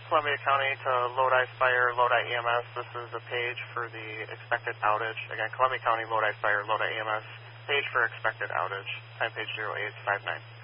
Columbia County to Lodi Fire, Lodi EMS. This is a page for the expected outage. Again, Columbia County, Lodi Fire, Lodi EMS. Page for expected outage. Time page 0859.